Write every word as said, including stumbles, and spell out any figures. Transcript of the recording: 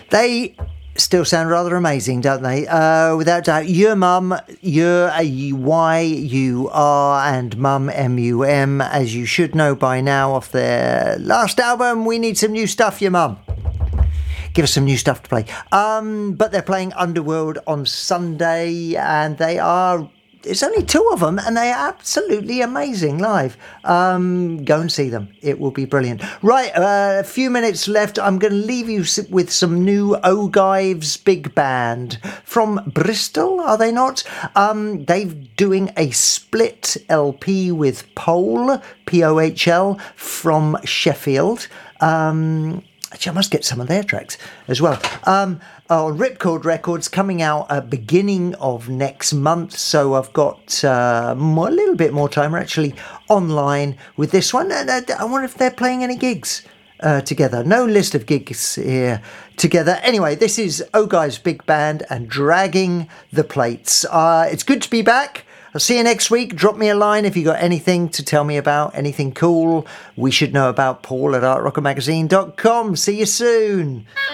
They still sound rather amazing, don't they? Uh, without doubt. Your Mum, Your Y U R and Mum M U M, as you should know by now, off their last album, We Need Some New Stuff, Your Mum. Give us some new stuff to play. Um, but they're playing Underworld on Sunday, and they are... It's only two of them, and they are absolutely amazing live. Um, go and see them. It will be brilliant. Right, uh, a few minutes left. I'm going to leave you with some new Ogives Big Band from Bristol, are they not? Um, they're doing a split L P with Pohl, P O H L, from Sheffield. Um... Actually, I must get some of their tracks as well. Um, on Ripcord Records, coming out at beginning of next month. So I've got uh, more, a little bit more time. We're actually online with this one. And uh, I wonder if they're playing any gigs uh, together. No list of gigs here together. Anyway, this is Ogives Big Band and Dragging the Plates. Uh, it's good to be back. I'll see you next week. Drop me a line if you got anything to tell me about, anything cool we should know about. Paul at art rocker magazine dot com. See you soon.